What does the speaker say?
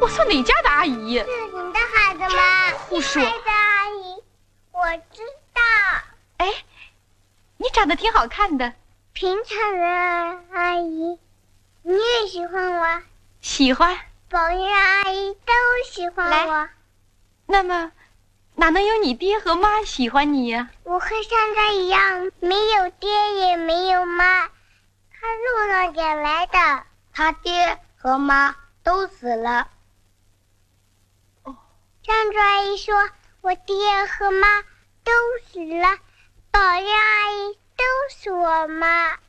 我算哪家的阿姨？ 是你的孩子吗？ 胡说！ 亲爱的阿姨，我知道。 哎，你长得挺好看的。 平常人阿姨，你也喜欢我？ 喜欢。 宝玉阿姨都喜欢我。 那么，哪能有你爹和妈喜欢你呀？ 我和珊珊一样，没有爹也没有妈，他路上捡来的。他爹和妈都死了。珊珠阿姨说，我爹和妈都死了，宝玉阿姨都是我妈。